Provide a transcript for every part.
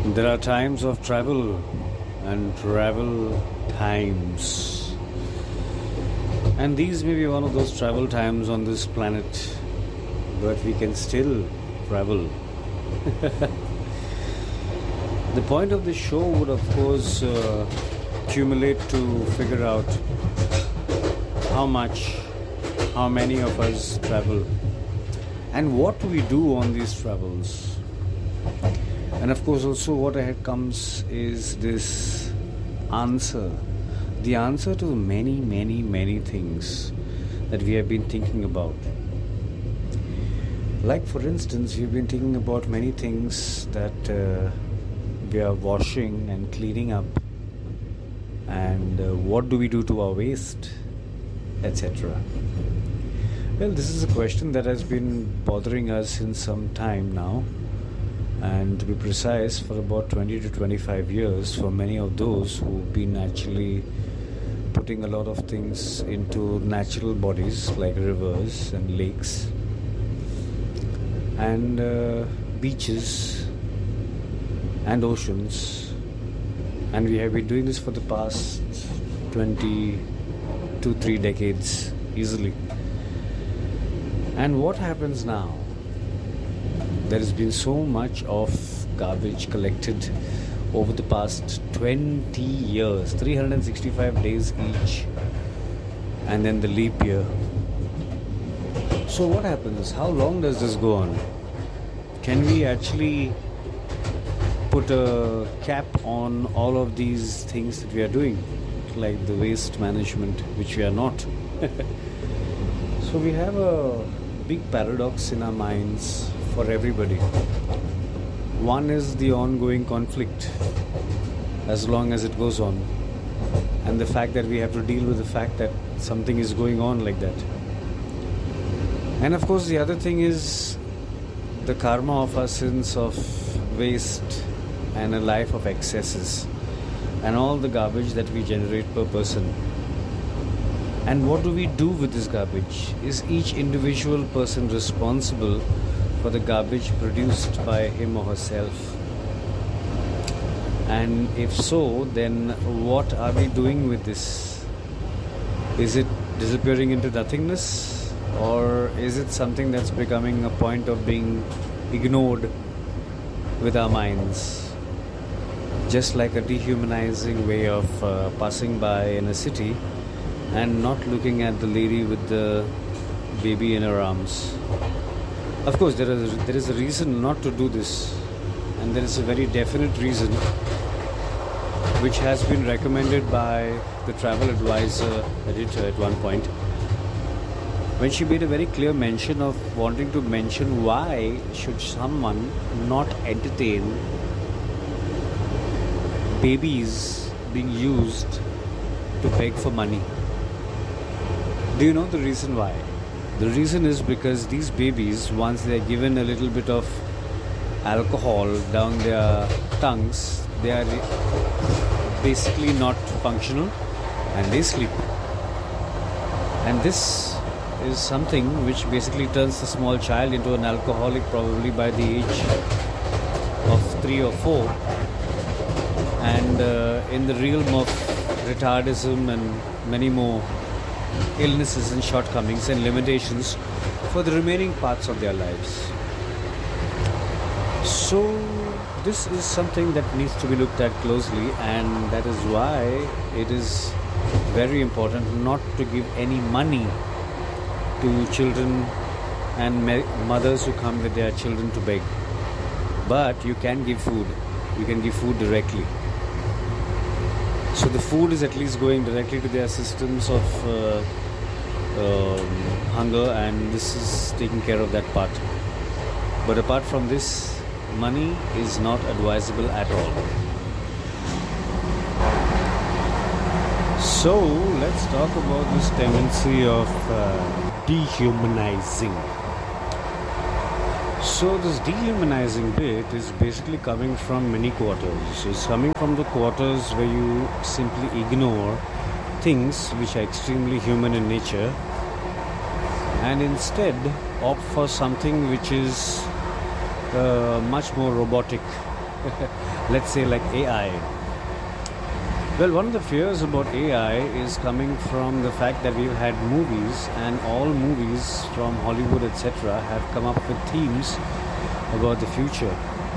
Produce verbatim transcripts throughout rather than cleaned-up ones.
There are times of travel and travel times. And these may be one of those travel times on this planet, but we can still travel. The point of this show would, of course, uh, accumulate to figure out how much, how many of us travel, and what we do on these travels. And of course also what ahead comes is this answer, the answer to the many, many, many things that we have been thinking about. Like for instance, we've been thinking about many things that uh, we are washing and cleaning up, and uh, what do we do to our waste, et cetera. Well, this is a question that has been bothering us since some time now. And to be precise, for about twenty to twenty-five years, for many of those who've been actually putting a lot of things into natural bodies like rivers and lakes and uh, beaches and oceans. And we have been doing this for the past twenty to three decades easily. And what happens now? There has been so much of garbage collected over the past twenty years, three hundred sixty-five days each, and then the leap year. So what happens? How long does this go on? Can we actually put a cap on all of these things that we are doing, like the waste management, which we are not? So we have a big paradox in our minds for everybody. One is the ongoing conflict, as long as it goes on, and the fact that we have to deal with the fact that something is going on like that. And of course the other thing is the karma of our sins of waste and a life of excesses and all the garbage that we generate per person. And what do we do with this garbage? Is each individual person responsible for the garbage produced by him or herself? And if so, then what are we doing with this? Is it disappearing into nothingness, or is it something that's becoming a point of being ignored with our minds? Just like a dehumanizing way of uh, passing by in a city and not looking at the lady with the baby in her arms. Of course, there is there is a reason not to do this, and there is a very definite reason which has been recommended by the travel advisor editor at one point, when she made a very clear mention of wanting to mention why should someone not entertain babies being used to beg for money. Do you know the reason why? The reason is because these babies, once they are given a little bit of alcohol down their tongues, they are basically not functional and they sleep. And this is something which basically turns the small child into an alcoholic probably by the age of three or four. And uh, in the realm of retardism and many more illnesses and shortcomings and limitations for the remaining parts of their lives. So this is something that needs to be looked at closely, and that is why it is very important not to give any money to children and mothers who come with their children to beg. But you can give food. You can give food directly. So the food is at least going directly to their systems of uh, um, hunger, and this is taking care of that part. But apart from this, money is not advisable at all. So let's talk about this tendency of uh, dehumanizing. So this dehumanizing bit is basically coming from many quarters. It's coming from the quarters where you simply ignore things which are extremely human in nature and instead opt for something which is uh, much more robotic let's say like A I. Well, one of the fears about A I is coming from the fact that we've had movies, and all movies from Hollywood, et cetera, have come up with themes about the future.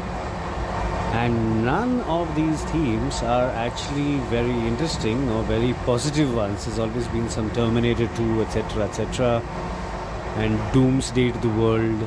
And none of these themes are actually very interesting or very positive ones. There's always been some Terminator two, et cetera, et cetera, and doomsday to the world.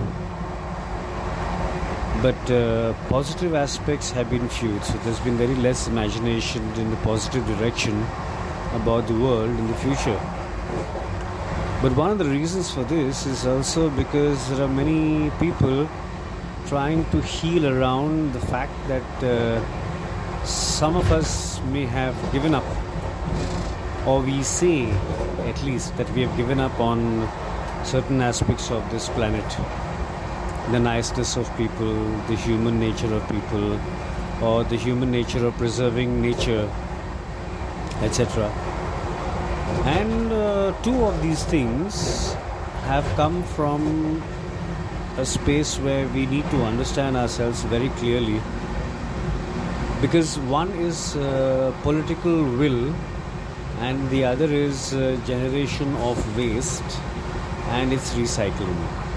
But uh, positive aspects have been few, so there's been very less imagination in the positive direction about the world in the future. But one of the reasons for this is also because there are many people trying to heal around the fact that uh, some of us may have given up, or we say at least that we have given up on certain aspects of this planet. The niceness of people, the human nature of people, or the human nature of preserving nature, et cetera. And uh, two of these things have come from a space where we need to understand ourselves very clearly, because one is uh, political will and the other is uh, generation of waste and its recycling.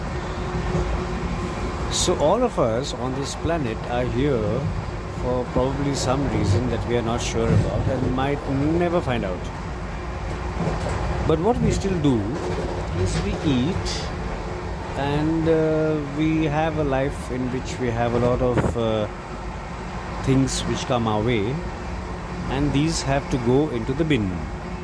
So all of us on this planet are here for probably some reason that we are not sure about and might never find out. But what we still do is we eat, and uh, we have a life in which we have a lot of uh, things which come our way, and these have to go into the bin.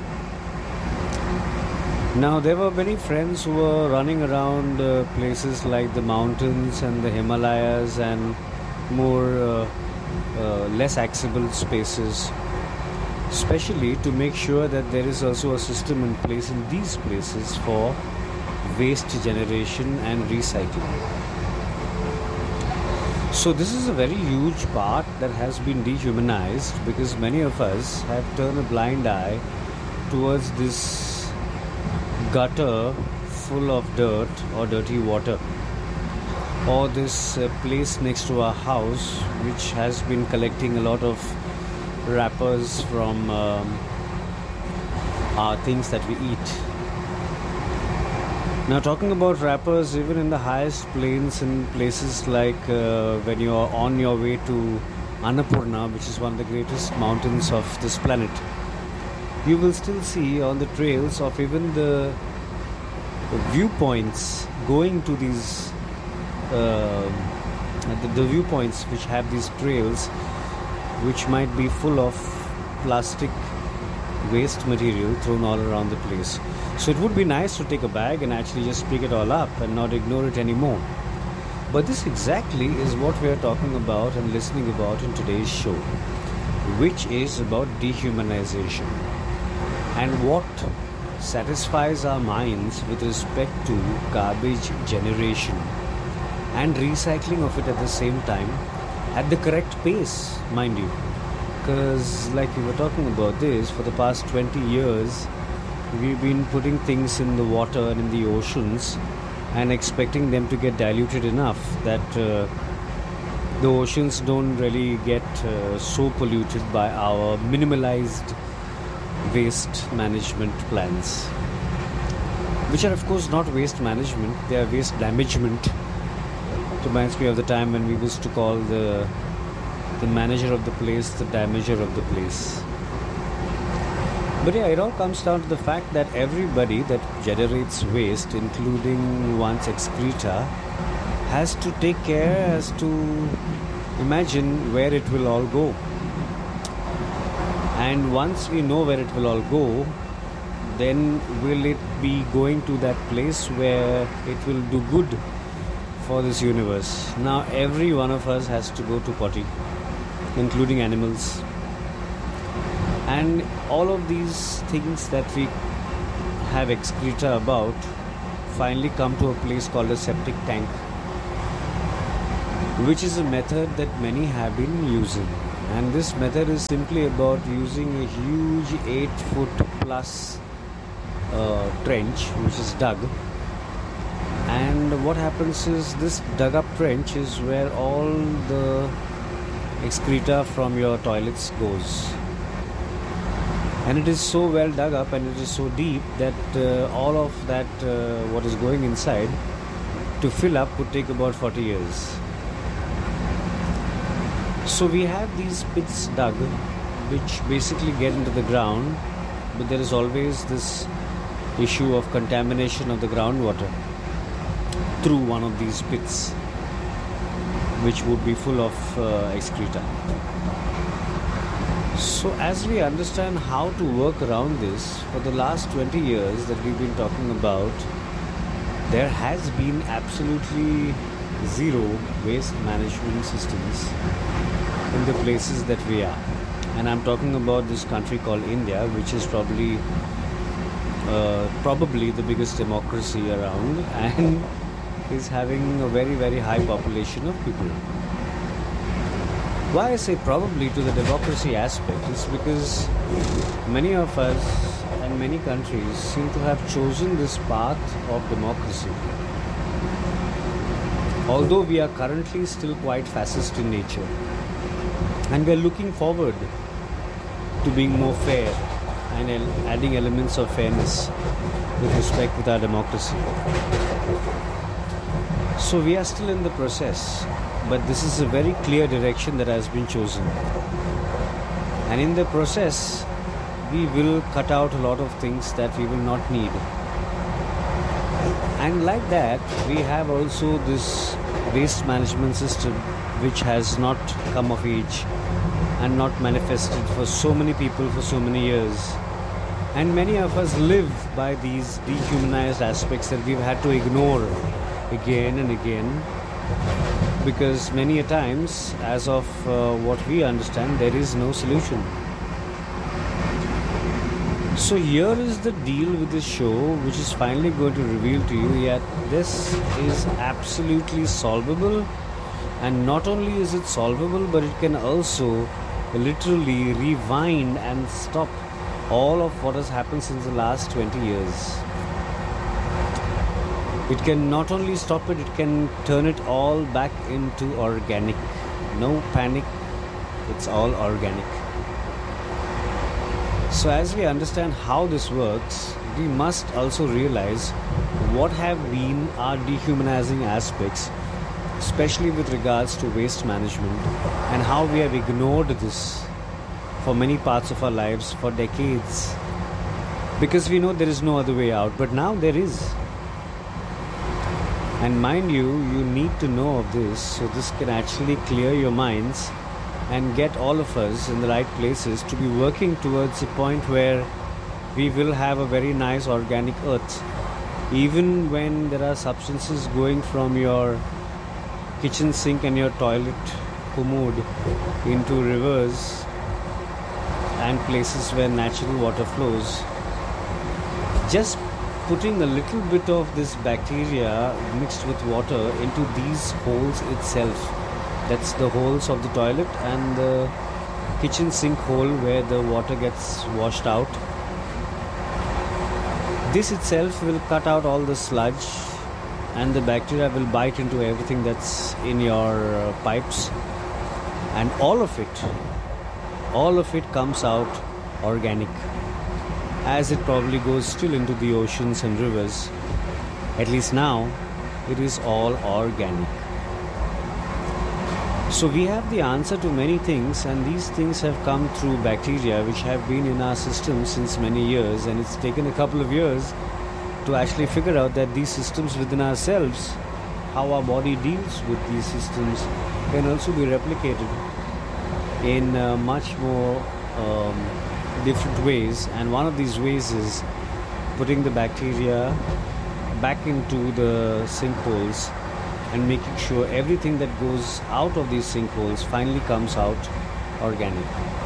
Now, there were many friends who were running around uh, places like the mountains and the Himalayas and more uh, uh, less accessible spaces, especially to make sure that there is also a system in place in these places for waste generation and recycling. So this is a very huge part that has been dehumanized, because many of us have turned a blind eye towards this gutter full of dirt or dirty water, or this uh, place next to our house which has been collecting a lot of wrappers from um, our things that we eat. Now, talking about wrappers, even in the highest plains in places like uh, when you are on your way to Annapurna, which is one of the greatest mountains of this planet, you will still see on the trails of even the viewpoints going to these uh, the, the viewpoints which have these trails, which might be full of plastic waste material thrown all around the place. So it would be nice to take a bag and actually just pick it all up and not ignore it anymore. But this exactly is what we are talking about and listening about in today's show, which is about dehumanization and what satisfies our minds with respect to garbage generation and recycling of it at the same time, at the correct pace, mind you. Because like we were talking about this, for the past twenty years, we've been putting things in the water and in the oceans and expecting them to get diluted enough that uh, the oceans don't really get uh, so polluted by our minimalized waste management plans, which are of course not waste management, they are waste damagement. It reminds me of the time when we used to call the the manager of the place the damager of the place. But yeah, it all comes down to the fact that everybody that generates waste, including one's excreta, has to take care as to imagine where it will all go. And once we know where it will all go, then will it be going to that place where it will do good for this universe? Now every one of us has to go to potty, including animals. And all of these things that we have excreta about finally come to a place called a septic tank, which is a method that many have been using. And this method is simply about using a huge eight foot plus uh, trench which is dug. And what happens is, this dug up trench is where all the excreta from your toilets goes. And it is so well dug up and it is so deep that uh, all of that, uh, what is going inside, to fill up would take about forty years. So we have these pits dug which basically get into the ground, but there is always this issue of contamination of the groundwater through one of these pits, which would be full of uh, excreta. So as we understand how to work around this, for the last twenty years that we've been talking about, there has been absolutely zero waste management systems in the places that we are. And I'm talking about this country called India, which is probably uh, probably the biggest democracy around and is having a very very high population of people. Why I say probably to the democracy aspect is because many of us and many countries seem to have chosen this path of democracy. Although we are currently still quite fascist in nature, and we are looking forward to being more fair and adding elements of fairness with respect with our democracy. So we are still in the process, but this is a very clear direction that has been chosen. And in the process, we will cut out a lot of things that we will not need. And like that, we have also this waste management system which has not come of age and not manifested for so many people for so many years. And many of us live by these dehumanized aspects that we've had to ignore again and again, because many a times, as of uh, what we understand, there is no solution. So here is the deal with this show, which is finally going to reveal to you that this is absolutely solvable. And not only is it solvable, but it can also literally rewind and stop all of what has happened since the last twenty years. It can not only stop it, it can turn it all back into organic. No panic, it's all organic. So as we understand how this works, we must also realize what have been our dehumanizing aspects, especially with regards to waste management, and how we have ignored this for many parts of our lives for decades, because we know there is no other way out, but now there is. And mind you, you need to know of this, so this can actually clear your minds and get all of us in the right places to be working towards a point where we will have a very nice organic earth. Even when there are substances going from your kitchen sink and your toilet commode into rivers and places where natural water flows, just putting a little bit of this bacteria mixed with water into these holes itself, that's the holes of the toilet and the kitchen sink hole where the water gets washed out, this itself will cut out all the sludge, and the bacteria will bite into everything that's in your uh, pipes, and all of it all of it comes out organic, as it probably goes still into the oceans and rivers. At least now it is all organic. So we have the answer to many things, and these things have come through bacteria which have been in our system since many years, and it's taken a couple of years to actually figure out that these systems within ourselves, how our body deals with these systems, can also be replicated in uh, much more um, different ways. And one of these ways is putting the bacteria back into the sinkholes and making sure everything that goes out of these sinkholes finally comes out organic.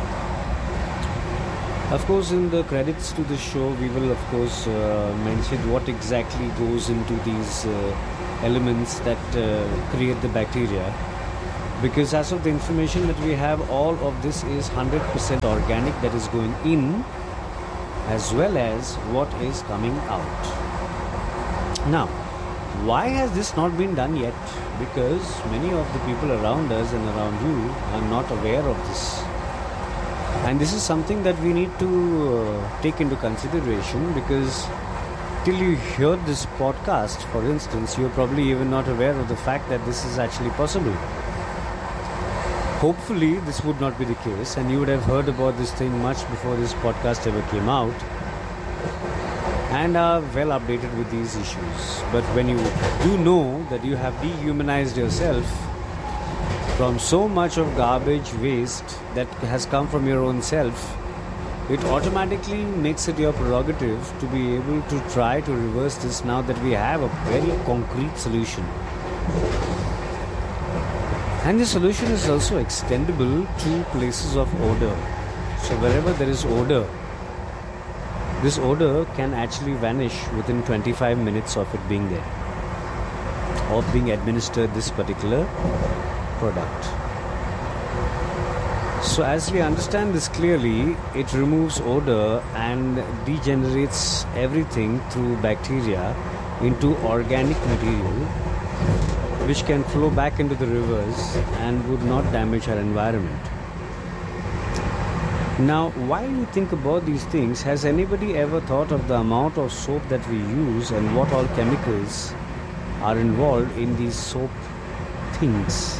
Of course, in the credits to the show, we will of course uh, mention what exactly goes into these uh, elements that uh, create the bacteria, because as of the information that we have, all of this is one hundred percent organic that is going in, as well as what is coming out. Now, Why has this not been done yet? Because many of the people around us and around you are not aware of this. And this is something that we need to uh, take into consideration, because till you hear this podcast, for instance, you're probably even not aware of the fact that this is actually possible. Hopefully, this would not be the case, and you would have heard about this thing much before this podcast ever came out, and are well updated with these issues. But when you do know that you have dehumanized yourself from so much of garbage waste that has come from your own self, it automatically makes it your prerogative to be able to try to reverse this now that we have a very concrete solution. And the solution is also extendable to places of odor. So wherever there is odor, this odor can actually vanish within twenty-five minutes of it being there, of being administered this particular product. So as we understand this clearly, it removes odor and degenerates everything through bacteria into organic material, which can flow back into the rivers and would not damage our environment. Now, while you think about these things, has anybody ever thought of the amount of soap that we use and what all chemicals are involved in these soap things?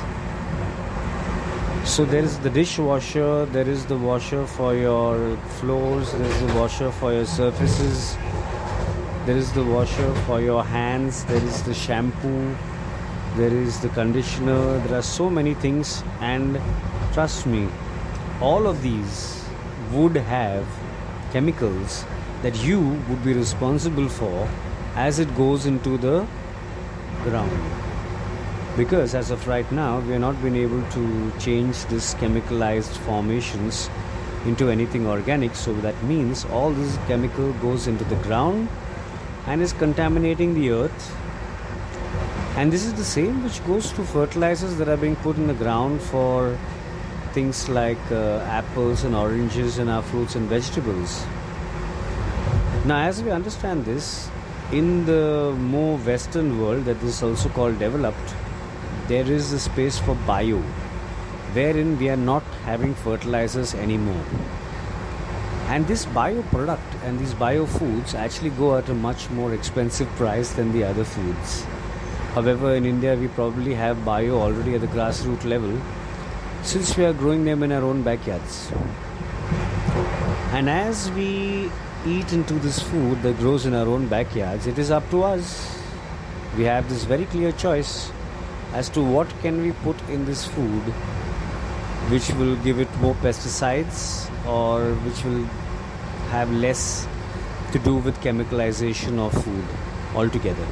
So there is the dishwasher, there is the washer for your floors, there is the washer for your surfaces, there is the washer for your hands, there is the shampoo, there is the conditioner. There are so many things, and trust me, all of these would have chemicals that you would be responsible for as it goes into the ground. Because as of right now, we have not been able to change this chemicalized formations into anything organic. So that means all this chemical goes into the ground and is contaminating the earth. And this is the same which goes to fertilizers that are being put in the ground for things like uh, apples and oranges and our fruits and vegetables. Now, as we understand this, in the more Western world that is also called developed, there is a space for bio, wherein we are not having fertilizers anymore. And this bio product and these bio foods actually go at a much more expensive price than the other foods. However, in India, we probably have bio already at the grassroots level, since we are growing them in our own backyards. And as we eat into this food that grows in our own backyards, it is up to us. We have this very clear choice as to what can we put in this food which will give it more pesticides or which will have less to do with chemicalization of food altogether.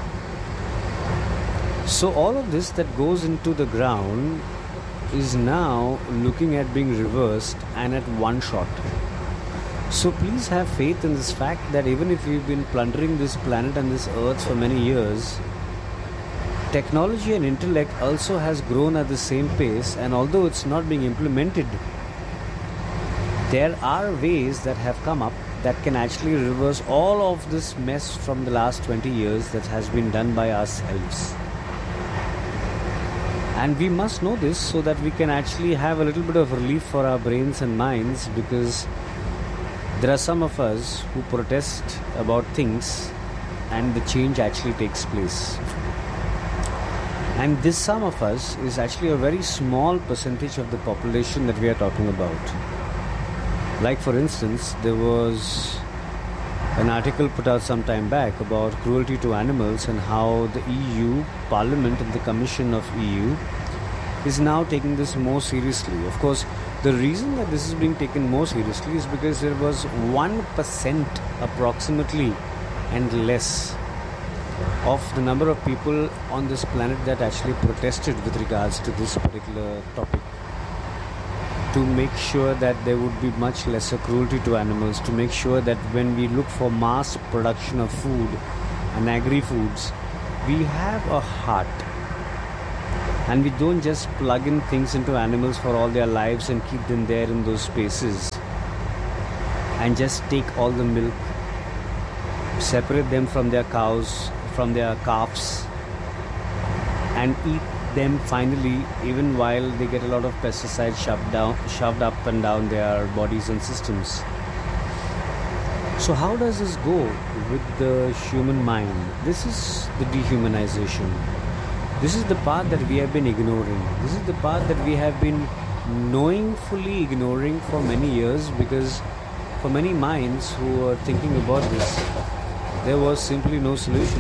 So all of this that goes into the ground is now looking at being reversed and at one shot. So please have faith in this fact that even if we've been plundering this planet and this earth for many years, technology and intellect also has grown at the same pace, and although it's not being implemented, there are ways that have come up that can actually reverse all of this mess from the last twenty years that has been done by ourselves. And we must know this so that we can actually have a little bit of relief for our brains and minds, because there are some of us who protest about things and the change actually takes place. And this some of us is actually a very small percentage of the population that we are talking about. Like for instance, there was an article put out some time back about cruelty to animals and how the E U Parliament and the Commission of E U is now taking this more seriously. Of course, the reason that this is being taken more seriously is because there was one percent approximately and less of the number of people on this planet that actually protested with regards to this particular topic, to make sure that there would be much lesser cruelty to animals, to make sure that when we look for mass production of food and agri-foods, we have a heart and we don't just plug in things into animals for all their lives and keep them there in those spaces and just take all the milk, separate them from their cows, from their calves and eat them finally, even while they get a lot of pesticides shoved down, shoved up and down their bodies and systems. So how does this go with the human mind? This is the dehumanization. This is the part that we have been ignoring. This is the part that we have been knowingly ignoring for many years, because for many minds who were thinking about this, there was simply no solution.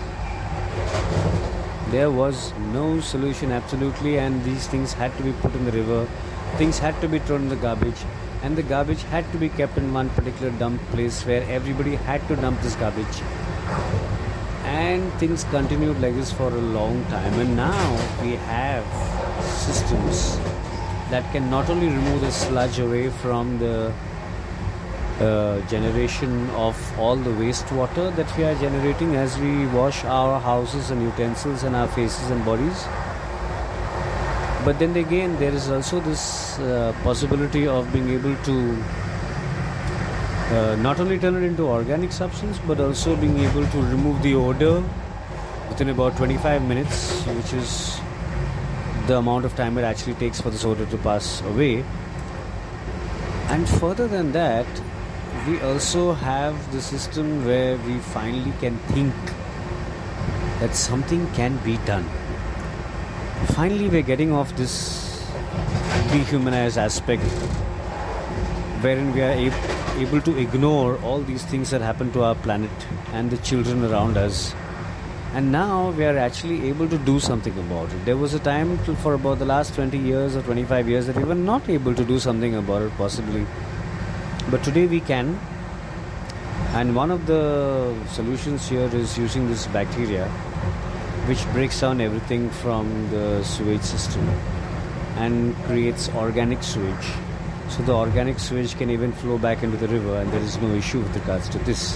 There was no solution, absolutely, and these things had to be put in the river. Things had to be thrown in the garbage, and the garbage had to be kept in one particular dump place where everybody had to dump this garbage. And things continued like this for a long time, and now we have systems that can not only remove the sludge away from the uh, generation of all the wastewater that we are generating as we wash our houses and utensils and our faces and bodies, but then again there is also this uh, possibility of being able to uh, not only turn it into organic substance, but also being able to remove the odor within about twenty-five minutes, which is the amount of time it actually takes for this odor to pass away. And further than that, we also have the system where we finally can think that something can be done. Finally, we're getting off this dehumanized aspect wherein we are ab- able to ignore all these things that happen to our planet and the children around us. And now we are actually able to do something about it. There was a time till for about the last twenty years or twenty-five years that we were not able to do something about it, possibly. But today we can. And one of the solutions here is using this bacteria, which breaks down everything from the sewage system and creates organic sewage. So the organic sewage can even flow back into the river, and there is no issue with regards to this.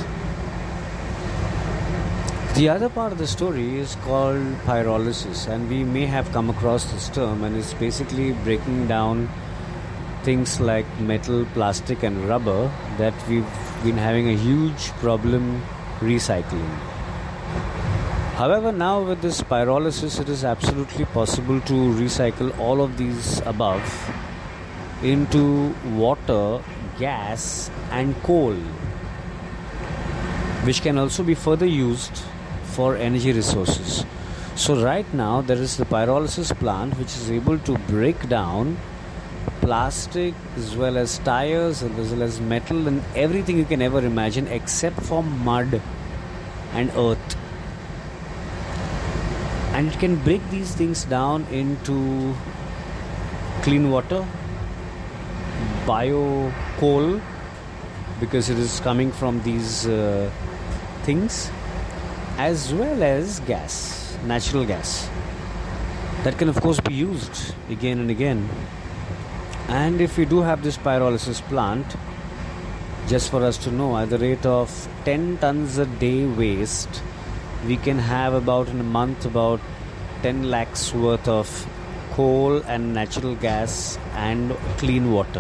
The other part of the story is called pyrolysis, and we may have come across this term, and it's basically breaking down things like metal, plastic and rubber that we've been having a huge problem recycling. However, now with this pyrolysis, it is absolutely possible to recycle all of these above into water, gas and coal, which can also be further used for energy resources. So right now there is the pyrolysis plant which is able to break down plastic as well as tires as well as metal and everything you can ever imagine except for mud and earth. And it can break these things down into clean water, bio coal, because it is coming from these uh, things, as well as gas, natural gas, that can of course be used again and again. And if we do have this pyrolysis plant, just for us to know, at the rate of ten tons a day waste, we can have about in a month about ten lakhs worth of coal and natural gas and clean water.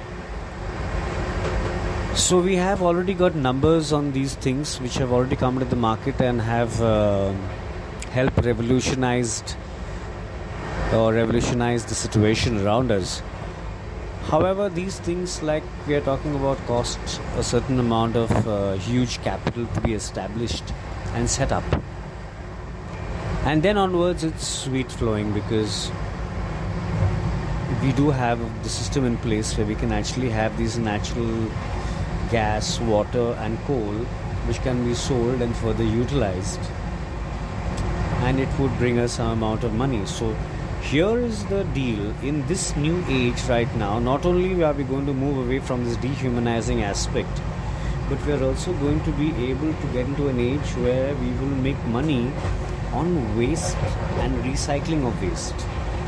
So we have already got numbers on these things which have already come to the market and have uh, helped revolutionized or revolutionize the situation around us. However, these things, like we are talking about, cost a certain amount of uh, huge capital to be established and set up. And then onwards it's sweet flowing, because we do have the system in place where we can actually have these natural gas, water and coal which can be sold and further utilized, and it would bring us some amount of money. So here is the deal. In this new age right now, not only are we going to move away from this dehumanizing aspect, but we are also going to be able to get into an age where we will make money on waste and recycling of waste.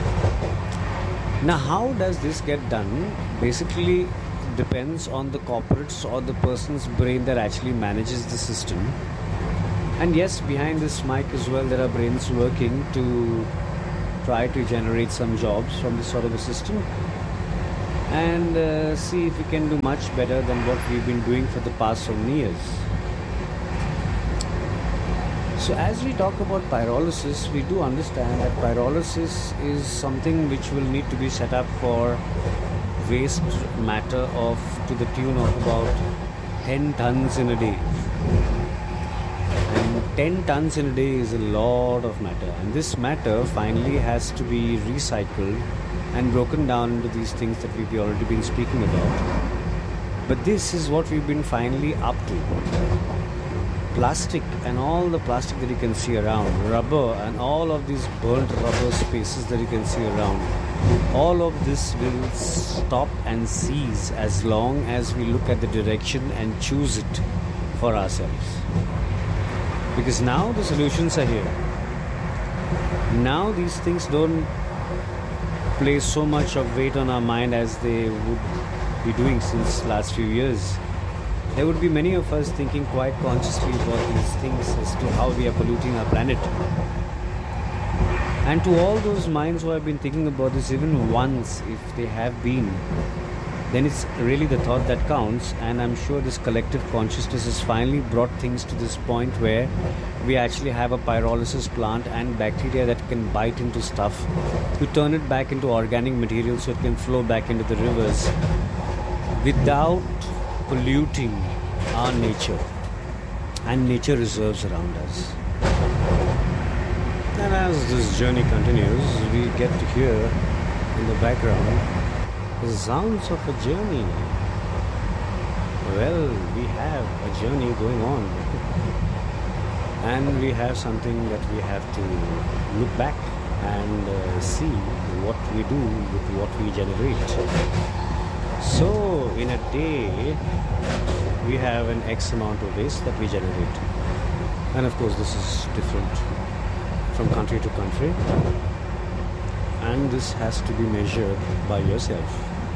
Now, how does this get done? Basically depends on the corporates or the person's brain that actually manages the system. And yes, behind this mic as well, there are brains working to try to generate some jobs from this sort of a system, and uh, see if we can do much better than what we've been doing for the past so many years. So as we talk about pyrolysis, we do understand that pyrolysis is something which will need to be set up for waste matter of to the tune of about ten tons in a day. And ten tons in a day is a lot of matter. And this matter finally has to be recycled and broken down into these things that we've already been speaking about. But this is what we've been finally up to. Plastic and all the plastic that you can see around, rubber and all of these burnt rubber spaces that you can see around, all of this will stop and cease as long as we look at the direction and choose it for ourselves. Because now the solutions are here. Now these things don't place so much of weight on our mind as they would be doing since last few years. There would be many of us thinking quite consciously about these things as to how we are polluting our planet. And to all those minds who have been thinking about this even once, if they have been, then it's really the thought that counts. And I'm sure this collective consciousness has finally brought things to this point where we actually have a pyrolysis plant and bacteria that can bite into stuff to turn it back into organic material so it can flow back into the rivers without polluting our nature and nature reserves around us. And as this journey continues, we get to hear in the background the sounds of a journey. Well, we have a journey going on. And we have something that we have to look back and uh, see what we do with what we generate. So, in a day, we have an X amount of waste that we generate. And of course, this is different from country to country. And this has to be measured by yourself.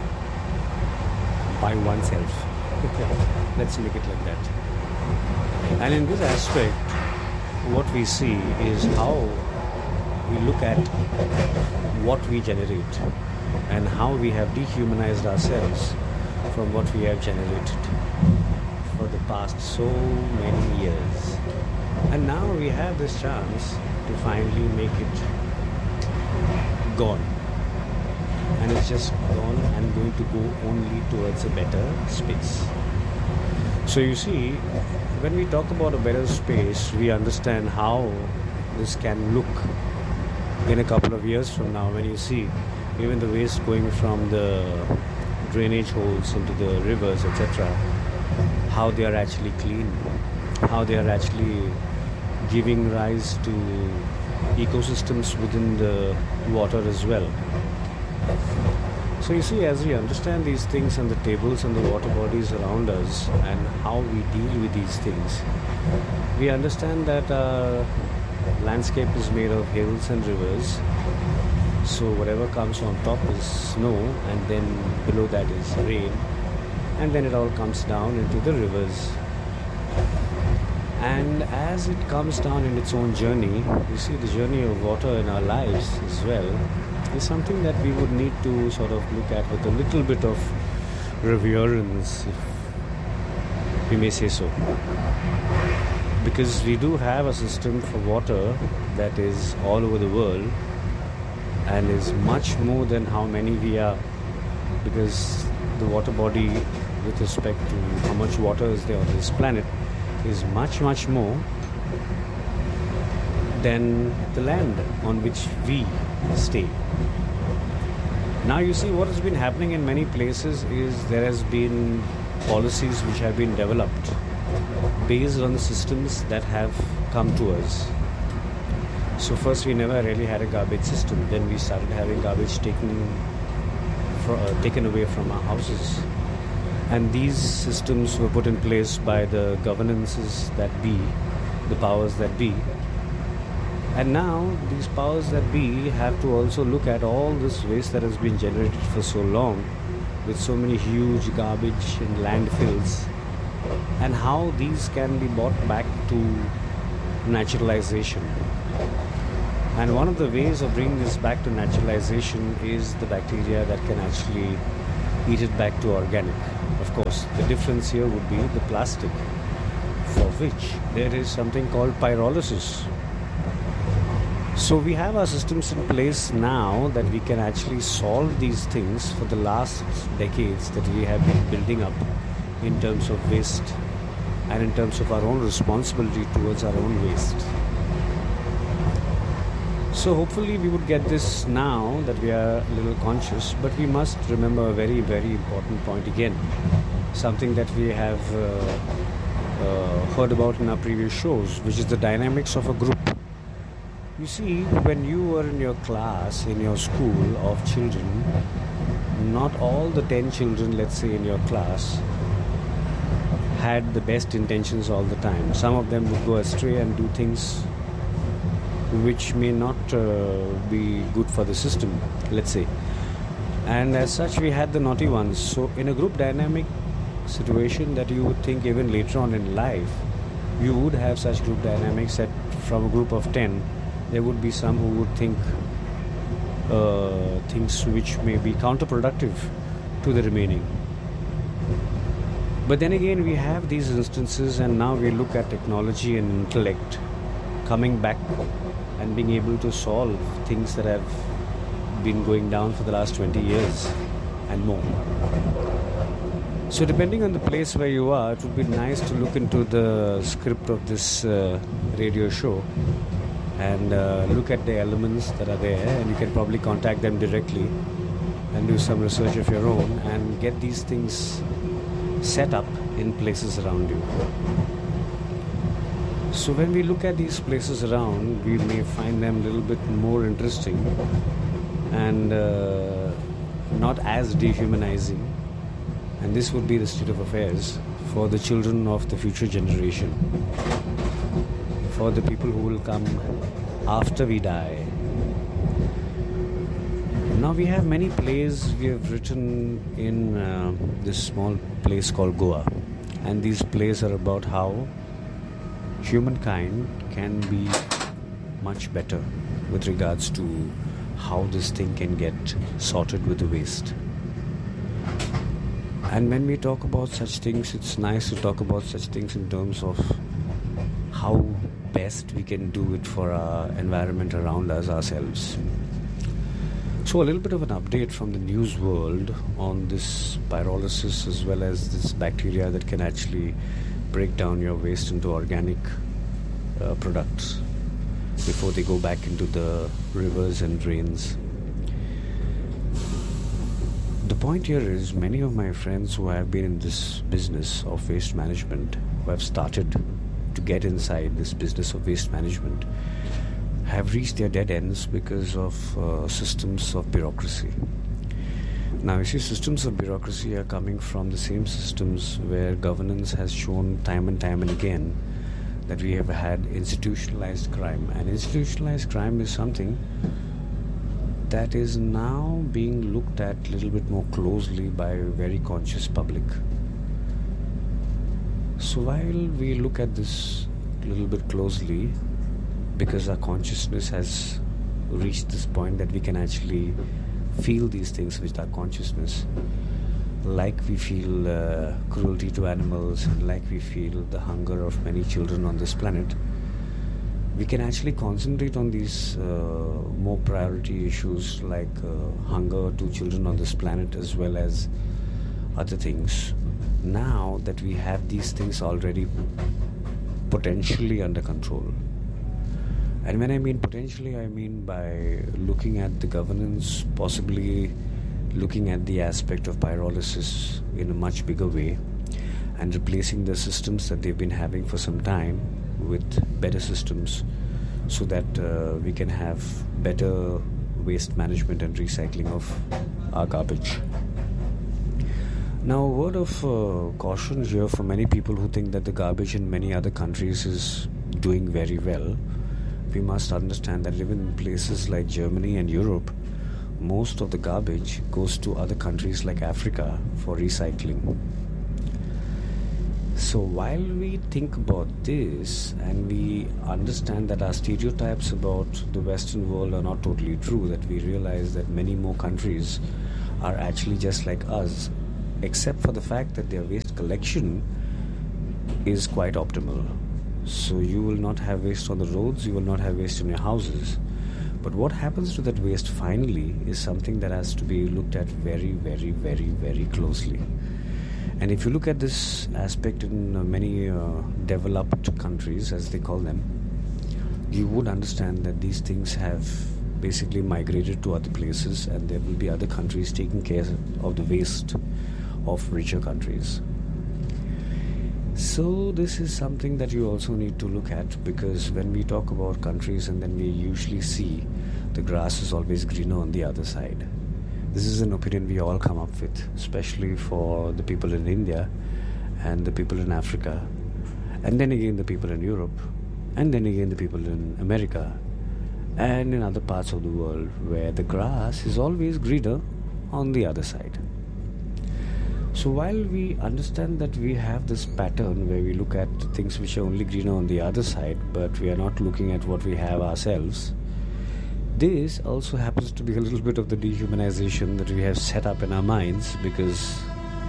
By oneself. Let's make it like that. And in this aspect, what we see is how we look at what we generate and how we have dehumanized ourselves from what we have generated for the past so many years. And now we have this chance to finally make it gone. And it's just gone and going to go only towards a better space. So you see, when we talk about a better space, we understand how this can look in a couple of years from now, when you see even the waste going from the drainage holes into the rivers, et cetera, how they are actually clean, how they are actually giving rise to ecosystems within the water as well. So you see, as we understand these things and the tables and the water bodies around us and how we deal with these things, we understand that our landscape is made of hills and rivers. So whatever comes on top is snow, and then below that is rain, and then it all comes down into the rivers. And as it comes down in its own journey, you see the journey of water in our lives as well is something that we would need to sort of look at with a little bit of reverence, if we may say so. Because we do have a system for water that is all over the world and is much more than how many we are, because the water body with respect to how much water is there on this planet is much much more than the land on which we stay. Now you see, what has been happening in many places is there has been policies which have been developed based on the systems that have come to us. So first we never really had a garbage system, then we started having garbage taken for, uh, taken away from our houses. And these systems were put in place by the governances that be, the powers that be. And now these powers that be have to also look at all this waste that has been generated for so long with so many huge garbage and landfills, and how these can be brought back to naturalization. And one of the ways of bringing this back to naturalization is the bacteria that can actually eat it back to organic. Of course, the difference here would be the plastic for which there is something called pyrolysis. So we have our systems in place now that we can actually solve these things for the last decades that we have been building up in terms of waste and in terms of our own responsibility towards our own waste. So hopefully we would get this now that we are a little conscious, but we must remember a very, very important point again. Something that we have uh, uh, heard about in our previous shows, which is the dynamics of a group. You see, when you were in your class, in your school of children, not all the ten children, let's say, in your class had the best intentions all the time. Some of them would go astray and do things which may not uh, be good for the system, let's say. And as such, we had the naughty ones. So in a group dynamic situation that you would think even later on in life, you would have such group dynamics that from a group of ten, there would be some who would think uh, things which may be counterproductive to the remaining. But then again, we have these instances, and now we look at technology and intellect coming back and being able to solve things that have been going down for the last twenty years and more. So depending on the place where you are, it would be nice to look into the script of this uh, radio show and uh, look at the elements that are there, and you can probably contact them directly and do some research of your own and get these things set up in places around you. So when we look at these places around, we may find them a little bit more interesting and uh, not as dehumanizing. And this would be the state of affairs for the children of the future generation, for the people who will come after we die. Now we have many plays we have written in uh, this small place called Goa, and these plays are about how humankind can be much better with regards to how this thing can get sorted with the waste. And when we talk about such things, it's nice to talk about such things in terms of how best we can do it for our environment around us, ourselves. So a little bit of an update from the news world on this pyrolysis, as well as this bacteria that can actually break down your waste into organic uh, products before they go back into the rivers and drains. The point here is, many of my friends who have been in this business of waste management, who have started to get inside this business of waste management, have reached their dead ends because of uh, systems of bureaucracy. Now, you see, systems of bureaucracy are coming from the same systems where governance has shown time and time and again that we have had institutionalized crime. And institutionalized crime is something that is now being looked at a little bit more closely by a very conscious public. So while we look at this a little bit closely, because our consciousness has reached this point that we can actually feel these things with our consciousness, like we feel uh, cruelty to animals, and like we feel the hunger of many children on this planet, we can actually concentrate on these uh, more priority issues like uh, hunger to children on this planet, as well as other things. Now that we have these things already potentially under control. And when I mean potentially, I mean by looking at the governance, possibly looking at the aspect of pyrolysis in a much bigger way, and replacing the systems that they've been having for some time with better systems, so that uh, we can have better waste management and recycling of our garbage. Now, a word of uh, caution here for many people who think that the garbage in many other countries is doing very well. We must understand that even in places like Germany and Europe, most of the garbage goes to other countries like Africa for recycling. So while we think about this and we understand that our stereotypes about the Western world are not totally true, that we realize that many more countries are actually just like us, except for the fact that their waste collection is quite optimal. So you will not have waste on the roads, you will not have waste in your houses. But what happens to that waste finally is something that has to be looked at very, very, very, very closely. And if you look at this aspect in uh, many uh, developed countries, as they call them, you would understand that these things have basically migrated to other places, and there will be other countries taking care of the waste of richer countries. So this is something that you also need to look at, because when we talk about countries and then we usually see the grass is always greener on the other side. This is an opinion we all come up with, especially for the people in India and the people in Africa, and then again the people in Europe, and then again the people in America and in other parts of the world where the grass is always greener on the other side. So while we understand that we have this pattern where we look at things which are only greener on the other side, but we are not looking at what we have ourselves, this also happens to be a little bit of the dehumanization that we have set up in our minds, because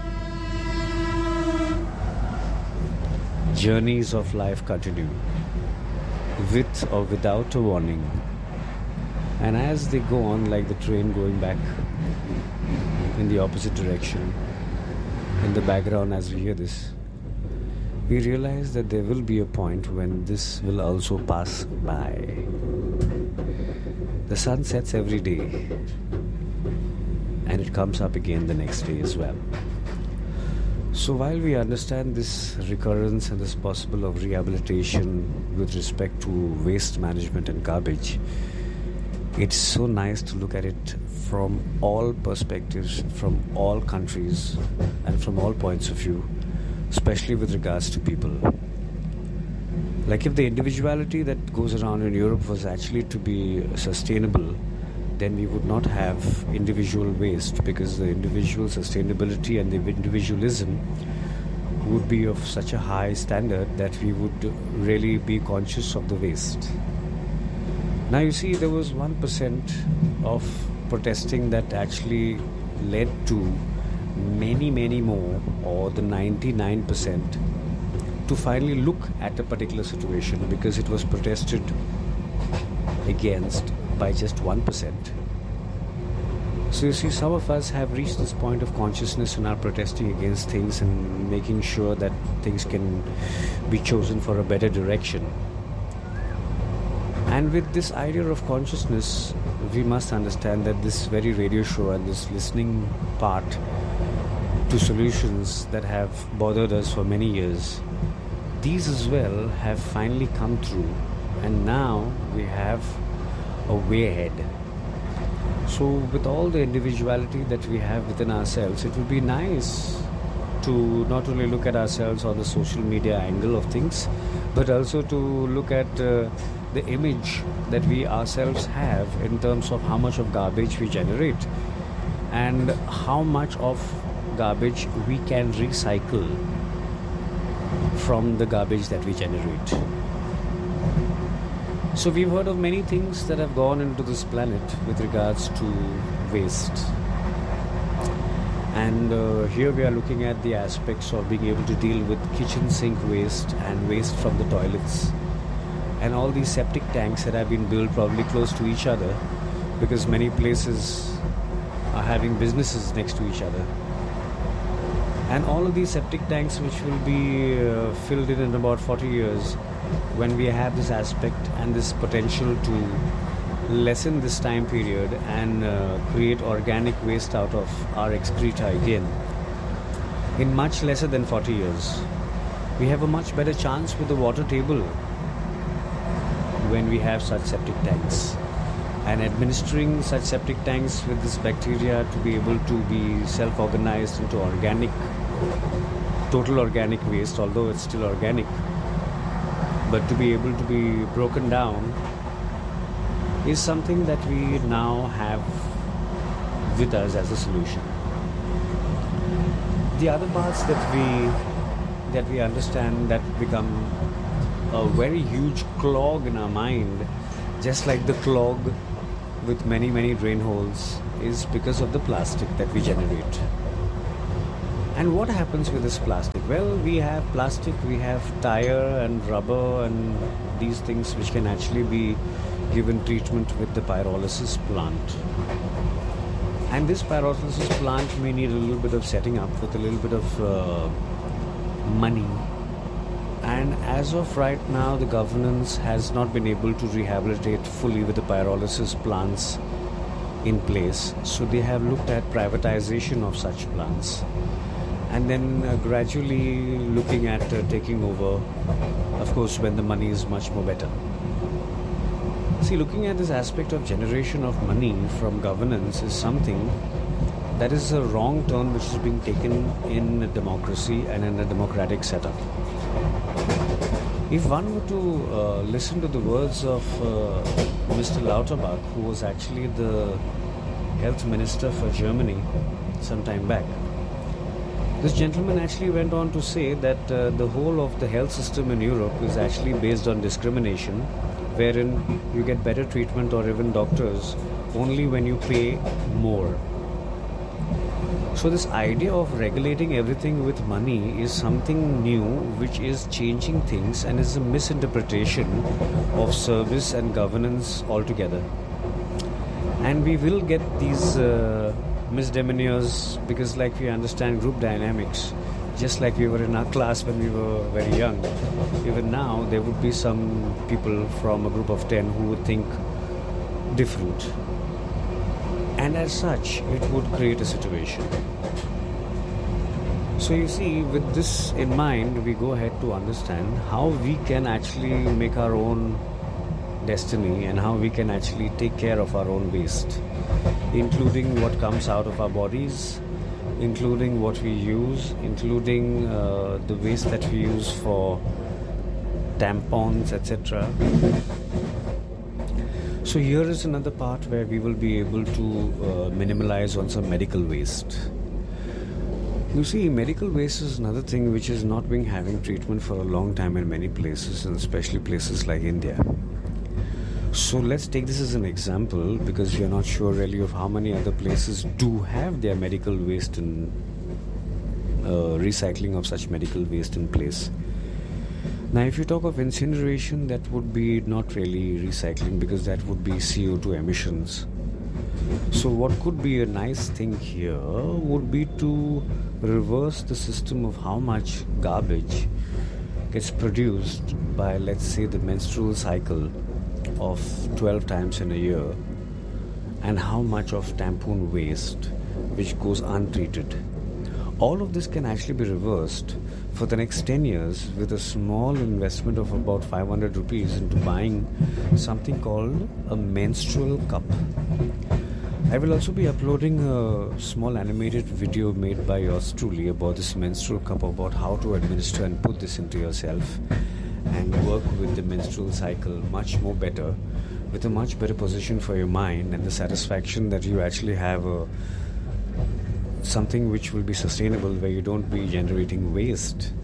journeys of life continue with or without a warning. And as they go on, like the train going back in the opposite direction, in the background as we hear this, we realize that there will be a point when this will also pass by. The sun sets every day, and it comes up again the next day as well. So while we understand this recurrence and this possible of rehabilitation with respect to waste management and garbage, it's so nice to look at it from all perspectives, from all countries, and from all points of view, especially with regards to people. Like if the individuality that goes around in Europe was actually to be sustainable, then we would not have individual waste, because the individual sustainability and the individualism would be of such a high standard that we would really be conscious of the waste. Now you see, there was one percent of protesting that actually led to many, many more, or the ninety-nine percent, to finally look at a particular situation, because it was protested against by just one percent. So you see, some of us have reached this point of consciousness and are protesting against things and making sure that things can be chosen for a better direction. And with this idea of consciousness, we must understand that this very radio show and this listening part to solutions that have bothered us for many years, these as well have finally come through, and now we have a way ahead. So with all the individuality that we have within ourselves, it would be nice to not only look at ourselves on the social media angle of things, but also to look at uh, the image that we ourselves have in terms of how much of garbage we generate and how much of garbage we can recycle from the garbage that we generate. So we've heard of many things that have gone into this planet with regards to waste. And uh, here we are looking at the aspects of being able to deal with kitchen sink waste and waste from the toilets. And all these septic tanks that have been built probably close to each other, because many places are having businesses next to each other. And all of these septic tanks, which will be uh, filled in in about forty years, when we have this aspect and this potential to lessen this time period and uh, create organic waste out of our excreta again, in much lesser than forty years, we have a much better chance with the water table when we have such septic tanks. And administering such septic tanks with this bacteria to be able to be self-organized into organic, total organic waste, although it's still organic, but to be able to be broken down, is something that we now have with us as a solution. The other parts that we that we understand that become a very huge clog in our mind, just like the clog with many many drain holes, is because of the plastic that we generate. And what happens with this plastic? Well, we have plastic, we have tire and rubber and these things which can actually be given treatment with the pyrolysis plant. And this pyrolysis plant may need a little bit of setting up with a little bit of uh, money. And as of right now, the governance has not been able to rehabilitate fully with the pyrolysis plants in place. So they have looked at privatization of such plants. And then uh, gradually looking at uh, taking over, of course, when the money is much more better. See, looking at this aspect of generation of money from governance is something that is a wrong turn which is being taken in a democracy and in a democratic setup. If one were to uh, listen to the words of uh, Mister Lauterbach, who was actually the health minister for Germany some time back, this gentleman actually went on to say that uh, the whole of the health system in Europe is actually based on discrimination, wherein you get better treatment or even doctors only when you pay more. So this idea of regulating everything with money is something new which is changing things and is a misinterpretation of service and governance altogether. And we will get these uh, misdemeanors because like we understand group dynamics, just like we were in our class when we were very young. Even now there would be some people from a group of ten who would think different. And as such, it would create a situation. So you see, with this in mind, we go ahead to understand how we can actually make our own destiny and how we can actually take care of our own waste, including what comes out of our bodies, including what we use, including uh, the waste that we use for tampons, et cetera. So here is another part where we will be able to uh, minimalize on some medical waste. You see, medical waste is another thing which is not being having treatment for a long time in many places, and especially places like India. So let's take this as an example because we are not sure really of how many other places do have their medical waste and uh, recycling of such medical waste in place. Now, if you talk of incineration, that would be not really recycling because that would be C O two emissions. So what could be a nice thing here would be to reverse the system of how much garbage gets produced by, let's say, the menstrual cycle of twelve times in a year, and how much of tampon waste which goes untreated. All of this can actually be reversed for the next ten years with a small investment of about five hundred rupees into buying something called a menstrual cup. I will also be uploading a small animated video made by yours truly about this menstrual cup, about how to administer and put this into yourself and work with the menstrual cycle much more better, with a much better position for your mind and the satisfaction that you actually have a something which will be sustainable, where you don't be generating waste.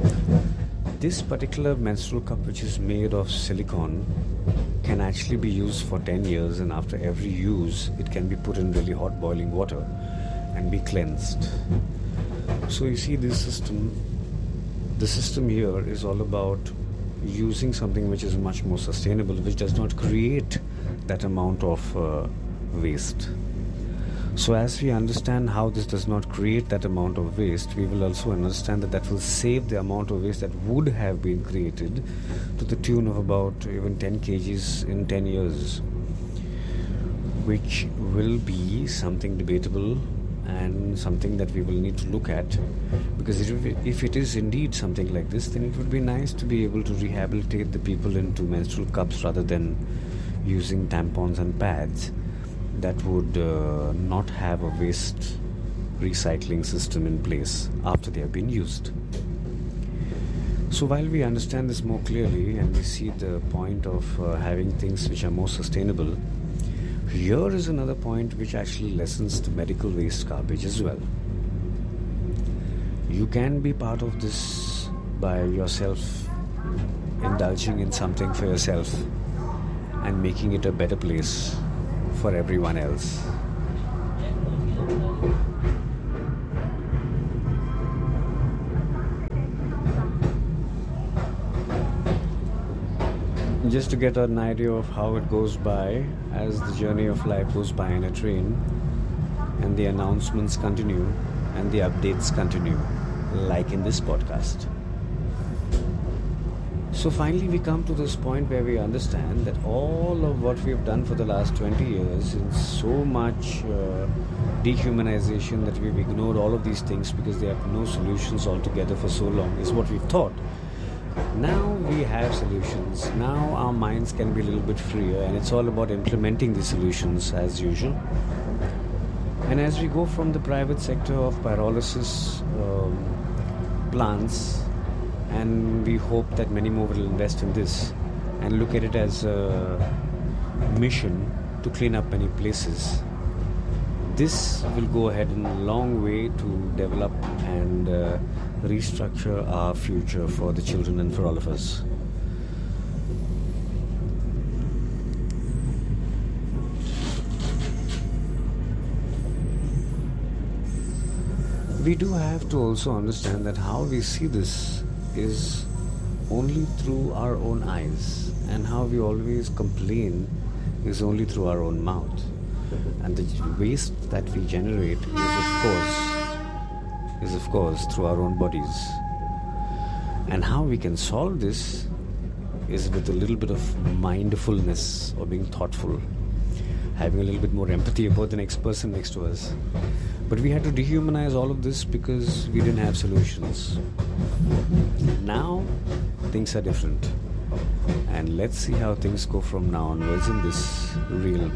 This particular menstrual cup, which is made of silicone, can actually be used for ten years, and after every use it can be put in really hot boiling water and be cleansed. So you see, this system the system here is all about using something which is much more sustainable, which does not create that amount of uh, waste. So as we understand how this does not create that amount of waste, we will also understand that that will save the amount of waste that would have been created to the tune of about even ten kilograms in ten years, which will be something debatable and something that we will need to look at, because if it, if it is indeed something like this, then it would be nice to be able to rehabilitate the people into menstrual cups rather than using tampons and pads that would uh, not have a waste recycling system in place after they have been used. So while we understand this more clearly and we see the point of uh, having things which are more sustainable, here is another point which actually lessens the medical waste garbage as well. You can be part of this by yourself indulging in something for yourself and making it a better place for everyone else. just to get an idea of how it goes by as the journey of life goes by in a train, and the announcements continue and the updates continue, like in this podcast. So finally we come to this point where we understand that all of what we have done for the last twenty years in so much uh, dehumanization, that we've ignored all of these things because they have no solutions altogether for so long, is what we've thought. Now we have solutions. Now our minds can be a little bit freer, and it's all about implementing the solutions as usual. And as we go from the private sector of pyrolysis um, plants, and we hope that many more will invest in this and look at it as a mission to clean up many places, this will go ahead in a long way to develop and uh, restructure our future for the children and for all of us. We do have to also understand that how we see this is only through our own eyes, and how we always complain is only through our own mouth. And the waste that we generate is of course is of course through our own bodies. And how we can solve this is with a little bit of mindfulness, or being thoughtful, having a little bit more empathy about the next person next to us. But we had to dehumanize all of this because we didn't have solutions. Now things are different, and let's see how things go from now onwards in this realm.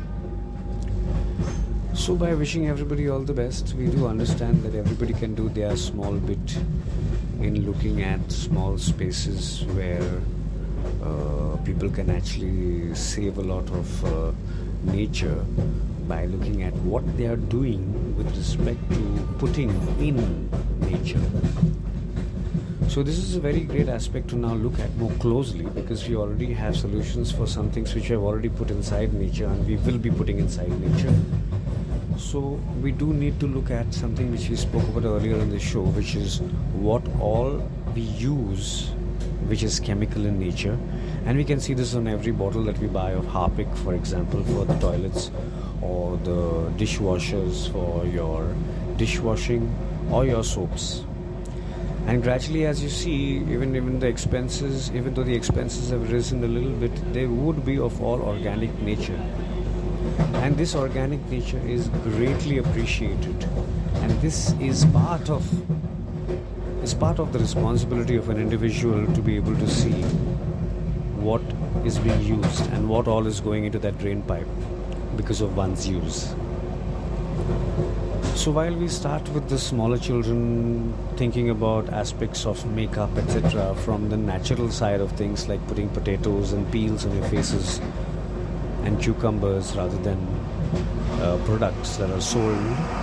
So by wishing everybody all the best, we do understand that everybody can do their small bit in looking at small spaces where uh, people can actually save a lot of uh, nature by looking at what they are doing with respect to putting in nature. So this is a very great aspect to now look at more closely, because we already have solutions for some things which we have already put inside nature, and we will be putting inside nature. So we do need to look at something which we spoke about earlier in the show, which is what all we use which is chemical in nature. And we can see this on every bottle that we buy of Harpic, for example, for the toilets, or the dishwashers for your dishwashing, or your soaps. And gradually, as you see, even even the expenses, even though the expenses have risen a little bit, they would be of all organic nature. And this organic nature is greatly appreciated. And this is part of is part of the responsibility of an individual to be able to see what is being used and what all is going into that drain pipe because of one's use. So while we start with the smaller children thinking about aspects of makeup, et cetera, from the natural side of things, like putting potatoes and peels on your faces and cucumbers rather than uh, products that are sold,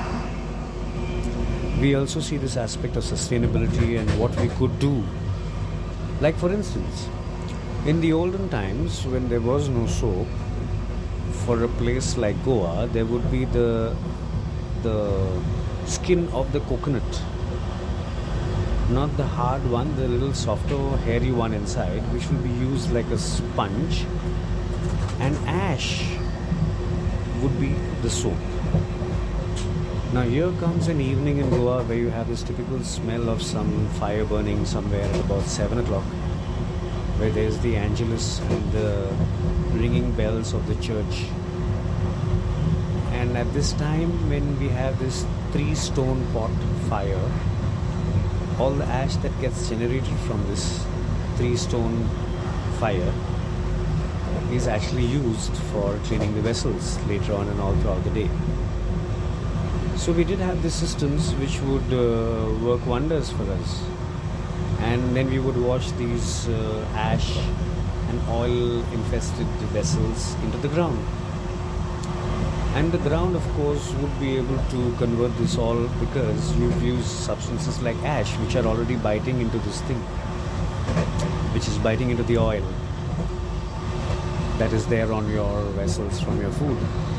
we also see this aspect of sustainability and what we could do. Like for instance, in the olden times when there was no soap, for a place like Goa, there would be the the skin of the coconut, not the hard one, the little softer, hairy one inside, which will be used like a sponge, and ash would be the soap. Now here comes an evening in Goa where you have this typical smell of some fire burning somewhere at about seven o'clock, where there's the Angelus and the ringing bells of the church. And at this time, when we have this three stone pot fire, all the ash that gets generated from this three stone fire is actually used for cleaning the vessels later on and all throughout the day. So we did have these systems which would uh, work wonders for us. And then we would wash these uh, ash and oil infested vessels into the ground. And the ground, of course, would be able to convert this all, because you've used substances like ash, which are already biting into this thing, which is biting into the oil that is there on your vessels from your food.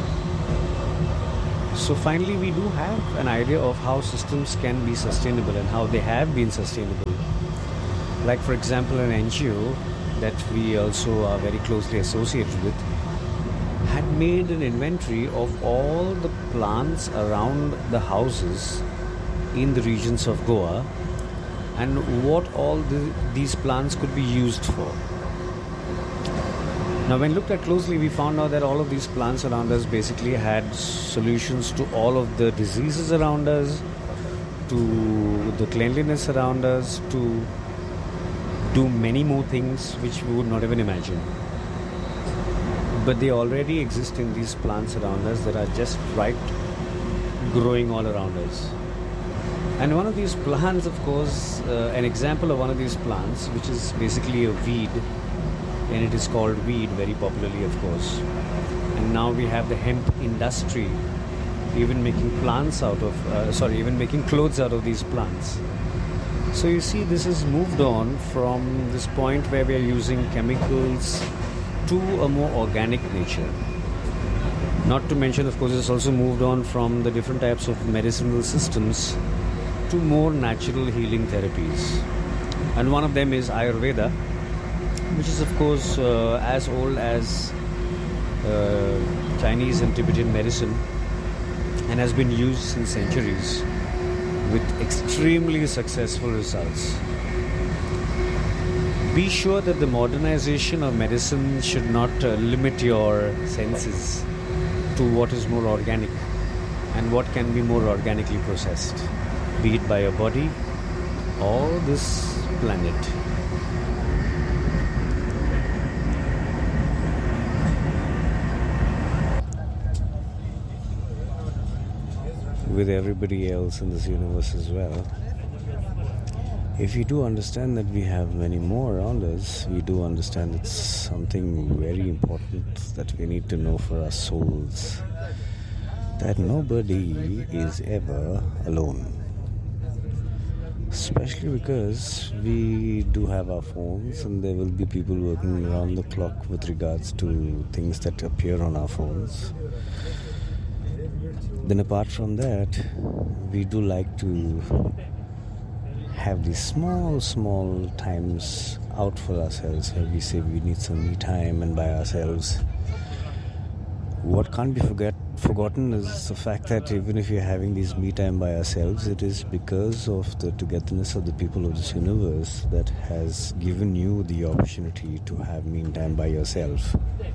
So finally, we do have an idea of how systems can be sustainable and how they have been sustainable. Like for example, an N G O that we also are very closely associated with, had made an inventory of all the plants around the houses in the regions of Goa and what all the, these plants could be used for. Now, when looked at closely, we found out that all of these plants around us basically had solutions to all of the diseases around us, to the cleanliness around us, to do many more things which we would not even imagine. But they already exist in these plants around us that are just right growing all around us. And one of these plants, of course, uh, an example of one of these plants, which is basically a weed, and it is called weed very popularly, of course. And now we have the hemp industry even making plants out of, uh, sorry, even making clothes out of these plants. So you see, this has moved on from this point where we are using chemicals to a more organic nature. Not to mention, of course, it's also moved on from the different types of medicinal systems to more natural healing therapies. And one of them is Ayurveda, which is, of course, uh, as old as uh, Chinese and Tibetan medicine and has been used since centuries with extremely successful results. Be sure that the modernization of medicine should not uh, limit your senses to what is more organic and what can be more organically processed, be it by your body or this planet. With everybody else in this universe as well. If we do understand that we have many more around us, we do understand it's something very important that we need to know for our souls, that nobody is ever alone. Especially because we do have our phones and there will be people working around the clock with regards to things that appear on our phones. Then apart from that, we do like to have these small, small times out for ourselves where we say we need some me time and by ourselves. What can't be forget, forgotten is the fact that even if you're having these me time by ourselves, it is because of the togetherness of the people of this universe that has given you the opportunity to have me time by yourself.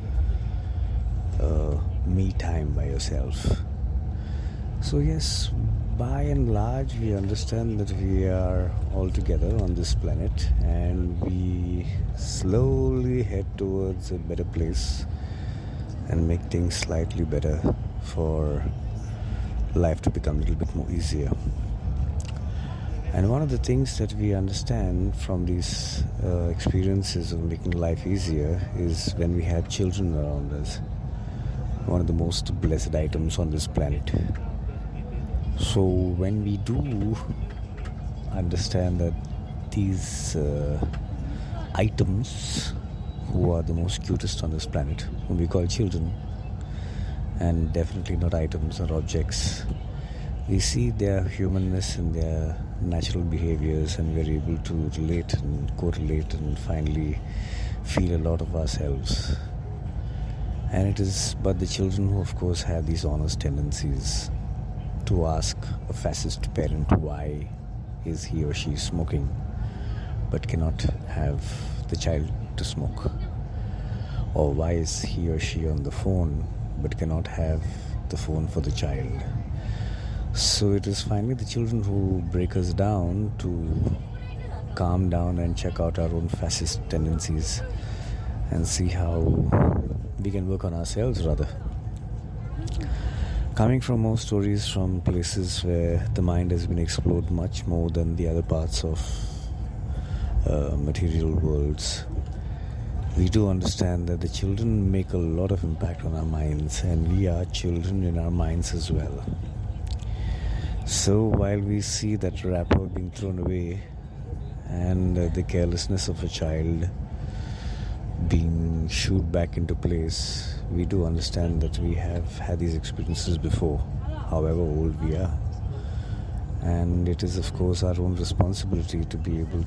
Uh, me time by yourself. So yes, by and large, we understand that we are all together on this planet and we slowly head towards a better place and make things slightly better for life to become a little bit more easier. And one of the things that we understand from these uh, experiences of making life easier is when we have children around us. One of the most blessed items on this planet. So when we do understand that these uh, items, who are the most cutest on this planet, whom we call children, and definitely not items or objects, we see their humanness and their natural behaviors, and we're able to relate and correlate and finally feel a lot of ourselves. And it is but the children who, of course, have these honest tendencies to ask a fascist parent why is he or she smoking, but cannot have the child to smoke, or why is he or she on the phone but cannot have the phone for the child. So it is finally the children who break us down to calm down and check out our own fascist tendencies and see how we can work on ourselves, rather. Coming from more stories from places where the mind has been explored much more than the other parts of uh, material worlds, we do understand that the children make a lot of impact on our minds, and we are children in our minds as well. So while we see that wrapper being thrown away and uh, the carelessness of a child being shooed back into place, we do understand that we have had these experiences before, however old we are. And it is, of course, our own responsibility to be able